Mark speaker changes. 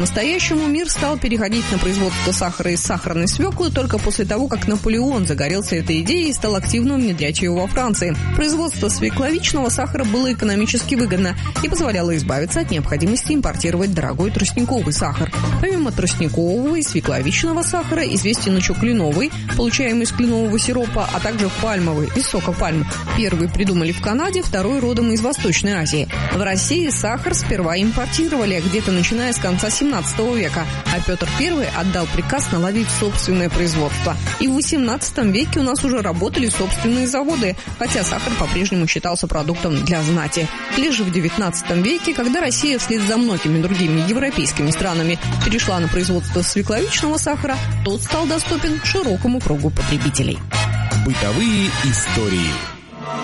Speaker 1: По-настоящему мир стал переходить на производство сахара из сахарной свеклы только после того, как Наполеон загорелся этой идеей и стал активно внедрять ее во Франции. Производство свекловичного сахара было экономически выгодно и позволяло избавиться от необходимости импортировать дорогой тростниковый сахар. Помимо тростникового и свекловичного сахара известен еще кленовый, получаемый из кленового сиропа, а также пальмовый, из сока пальм. Первый придумали в Канаде, второй родом из Восточной Азии. В России сахар сперва импортировали, где-то начиная с конца 17 века, а Петр I отдал приказ наладить собственное производство. И в 18 веке у нас уже работали собственные заводы, хотя сахар по-прежнему считался продуктом для знати. Лишь в 19 веке, когда Россия вслед за многими другими европейскими странами перешла на производство свекловичного сахара, тот стал доступен широкому кругу потребителей.
Speaker 2: Бытовые истории.